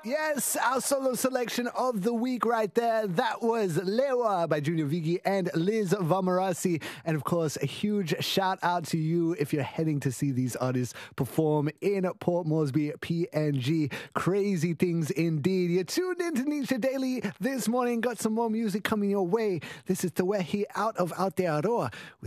Yes, our solo selection of the week right there. That was Lewa by Junior Vigi and Liz Vamarasi. And of course, a huge shout out to you if you're heading to see these artists perform in Port Moresby, PNG. Crazy things indeed. You're tuned into Nisha Daily this morning. Got some more music coming your way. This is Te Wehi out of Aotearoa with